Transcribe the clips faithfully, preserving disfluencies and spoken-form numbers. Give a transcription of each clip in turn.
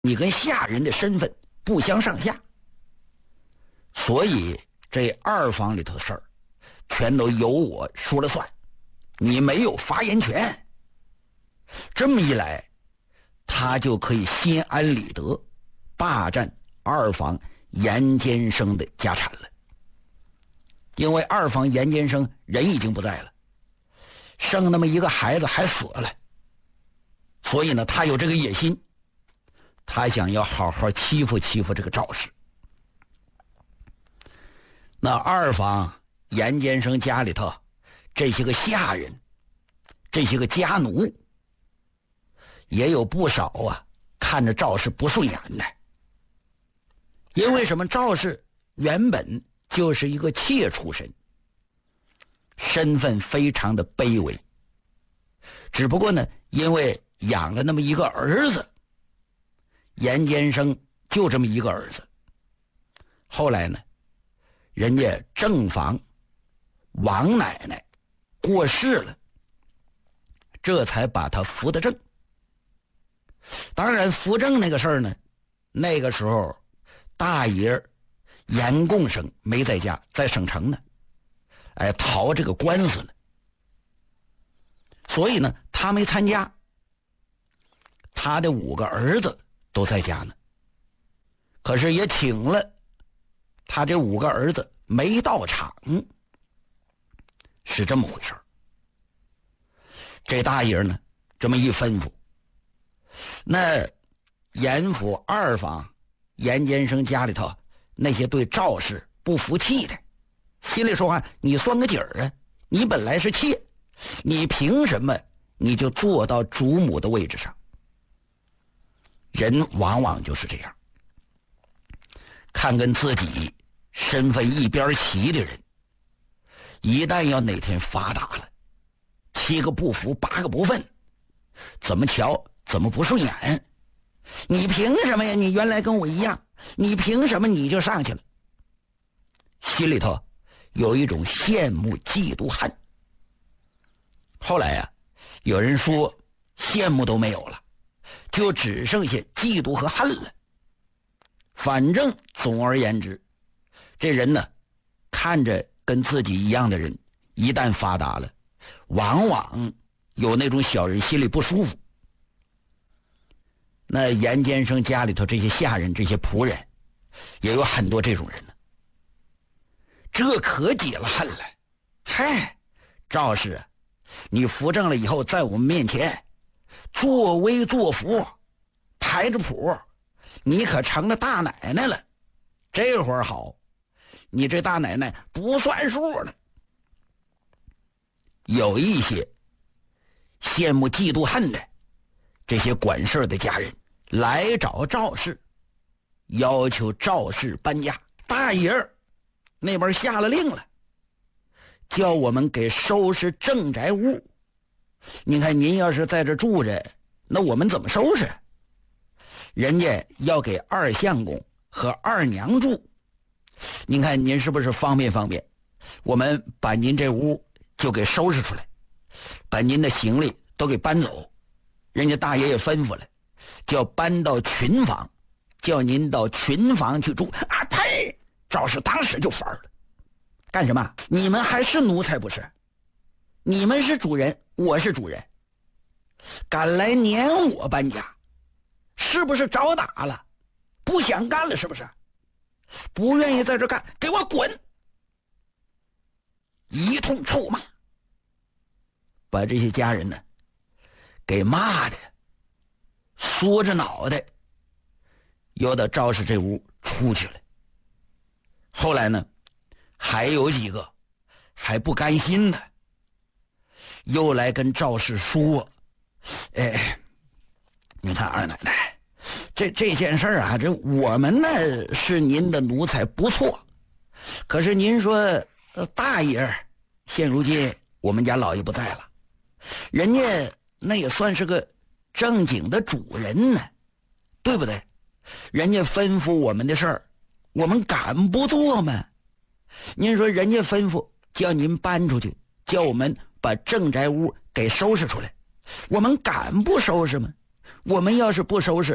你跟下人的身份不相上下，所以这二房里头的事儿全都由我说了算，你没有发言权。这么一来，他就可以心安理得霸占二房严监生的家产了。因为二房严监生人已经不在了，生那么一个孩子还死了，所以呢，他有这个野心，他想要好好欺负欺负这个赵氏。那二房严监生家里头这些个下人，这些个家奴，也有不少啊看着赵氏不顺眼的。因为什么？赵氏原本就是一个妾出身，身份非常的卑微，只不过呢，因为养了那么一个儿子，严监生就这么一个儿子，后来呢，人家正房王奶奶过世了，这才把他扶得正。当然扶正那个事儿呢，那个时候大爷严贡生没在家，在省城呢，哎，逃这个官司呢，所以呢，他没参加。他的五个儿子都在家呢，可是也请了他这五个儿子没到场，是这么回事。这大爷呢这么一吩咐，那严府二房严监生家里头那些对赵氏不服气的，心里说话，你算个底儿啊，你本来是妾，你凭什么你就坐到主母的位置上？人往往就是这样，看跟自己身份一边齐的人，一旦要哪天发达了，七个不服八个不忿，怎么瞧怎么不顺眼。你凭什么呀？你原来跟我一样，你凭什么你就上去了？心里头有一种羡慕嫉妒恨。后来呀、啊，有人说羡慕都没有了，就只剩下嫉妒和恨了。反正总而言之，这人呢，看着跟自己一样的人，一旦发达了，往往有那种小人心里不舒服。那严监生家里头这些下人，这些仆人，也有很多这种人呢。这可解了恨了。嗨，赵氏，你扶正了以后，在我们面前作威作福，排着谱，你可成了大奶奶了。这会儿好，你这大奶奶不算数了。有一些羡慕嫉妒恨的这些管事的家人来找赵氏，要求赵氏搬家。大爷儿那边下了令了，叫我们给收拾正宅屋。你看您要是在这住着，那我们怎么收拾？人家要给二相公和二娘住，您看您是不是方便方便？我们把您这屋就给收拾出来，把您的行李都给搬走。人家大爷也吩咐了，叫搬到群房，叫您到群房去住。啊呸！赵氏当时就烦了，干什么？你们还是奴才不是？你们是主人，我是主人，敢来撵我搬家，是不是找打了？不想干了是不是？不愿意在这干，给我滚！一通臭骂，把这些家人呢给骂的缩着脑袋又到赵氏这屋出去了。后来呢，还有几个还不甘心的，又来跟赵氏说：“哎，你看二奶奶，这这件事啊，这我们呢是您的奴才不错，可是您说、呃、大爷现如今我们家老爷不在了，人家那也算是个正经的主人呢，对不对？人家吩咐我们的事儿，我们敢不做吗？您说人家吩咐叫您搬出去，叫我们把正宅屋给收拾出来，我们敢不收拾吗？我们要是不收拾，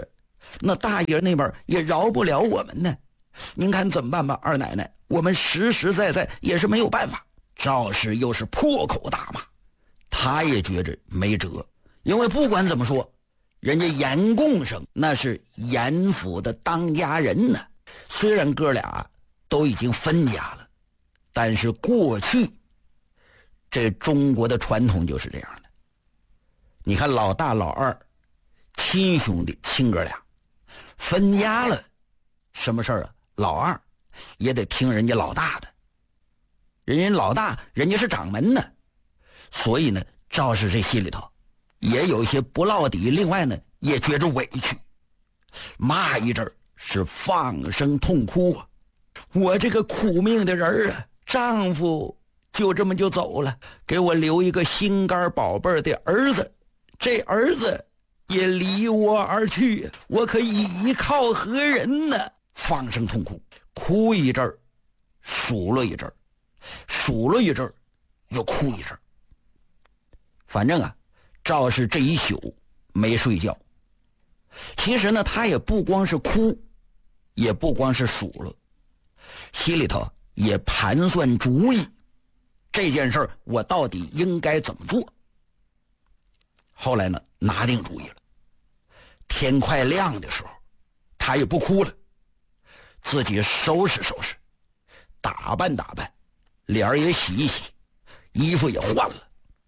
那大爷那边也饶不了我们呢。您看怎么办吧，二奶奶，我们实实在在也是没有办法。赵氏又是破口大骂，他也觉着没辙，因为不管怎么说，人家严贡生那是严府的当家人呢。虽然哥俩都已经分家了，但是过去这中国的传统就是这样的。你看老大老二亲兄弟亲哥俩分家了，什么事儿啊？老二也得听人家老大的，人家老大人家是掌门呢。所以呢，赵氏这心里头也有一些不落底，另外呢也觉着委屈，骂一阵是放声痛哭啊！我这个苦命的人啊，丈夫就这么就走了，给我留一个心肝宝贝的儿子，这儿子也离我而去，我可依靠何人呢？放声痛哭，哭一阵儿，数了一阵儿，数了一阵儿，又哭一阵儿。反正啊，赵氏这一宿没睡觉。其实呢，他也不光是哭，也不光是数了，心里头也盘算主意，这件事儿我到底应该怎么做。后来呢，拿定主意了。天快亮的时候，他也不哭了，自己收拾收拾，打扮打扮，脸儿也洗一洗，衣服也换了。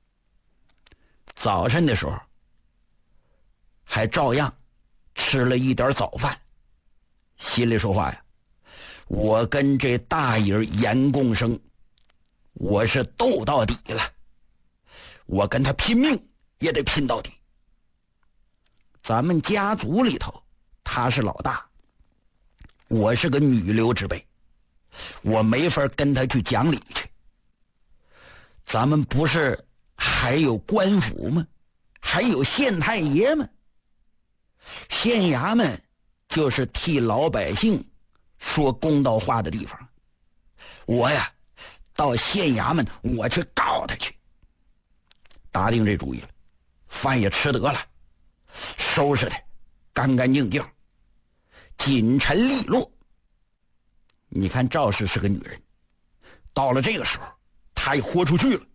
早晨的时候还照样吃了一点早饭，心里说话呀，我跟这大爷严贡生我是斗到底了，我跟他拼命也得拼到底。咱们家族里头他是老大，我是个女流之辈，我没法跟他去讲理去。咱们不是还有官府吗？还有县太爷吗？县衙门就是替老百姓说公道话的地方，我呀到县衙门我去告他去。打定这主意了，饭也吃得了，收拾他干干净净，锦尘利落。你看赵氏是个女人，到了这个时候她也豁出去了，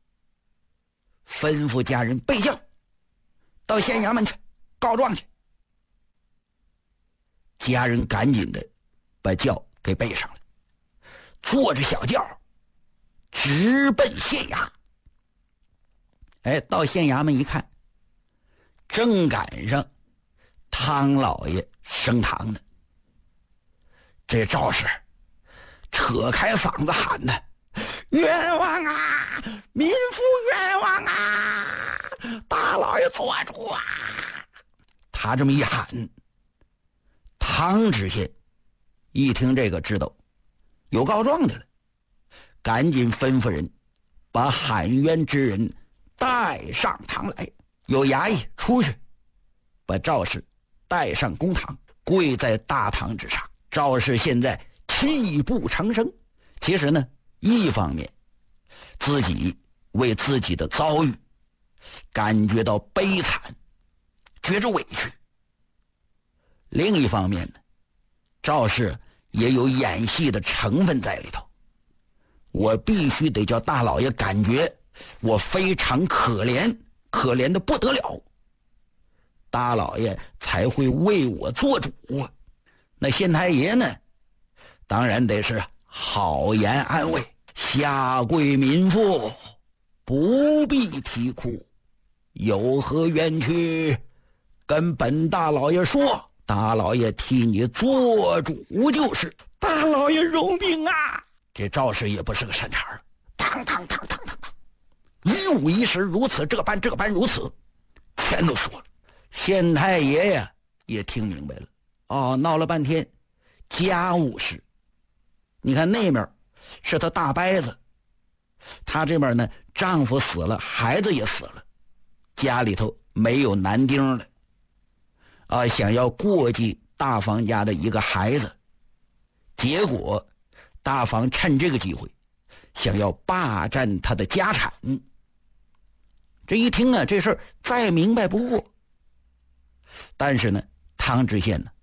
吩咐家人备轿，到县衙门去告状去。家人赶紧的把轿给备上了，坐着小轿直奔县衙。哎，到县衙门一看，正赶上汤老爷升堂呢。这赵氏扯开嗓子喊呢：“冤枉啊！民妇冤枉啊！大老爷做主啊！”他这么一喊，汤知县一听这个，知道有告状的了，赶紧吩咐人把喊冤之人带上堂来。有衙役出去把赵氏带上公堂，跪在大堂之上。赵氏现在泣不成声。其实呢，一方面自己为自己的遭遇感觉到悲惨，觉着委屈；另一方面呢，赵氏也有演戏的成分在里头。我必须得叫大老爷感觉我非常可怜，可怜的不得了，大老爷才会为我做主啊。那县太爷呢，当然得是好言安慰，下跪民妇不必啼哭，有何冤屈跟本大老爷说，大老爷替你做主就是。大老爷容禀啊！这赵氏也不是个善茬儿，当当当当当当，一五一十，如此这般这般如此，全都说了。县太爷呀也听明白了，哦，闹了半天家务事。你看那面是他大伯子，他这边呢丈夫死了，孩子也死了，家里头没有男丁了啊，想要过继大房家的一个孩子，结果大房趁这个机会想要霸占他的家产。这一听啊，这事儿再明白不过，但是呢他唐知县呢